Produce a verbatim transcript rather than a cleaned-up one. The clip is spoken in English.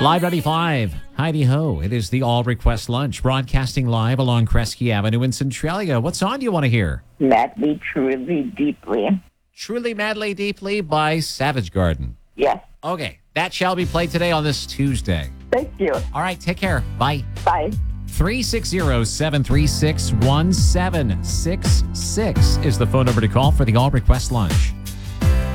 Live ninety-five. Heidi Ho. It is the All Request Lunch, broadcasting live along Kresge Avenue in Centralia. What song do you want to hear? Madly, Truly, Deeply. Truly, Madly, Deeply by Savage Garden. Yes. Okay, that shall be played today on this Tuesday. Thank you. All right, take care. Bye. Bye. three six zero, seven three six, one seven six six is the phone number to call for the All Request Lunch.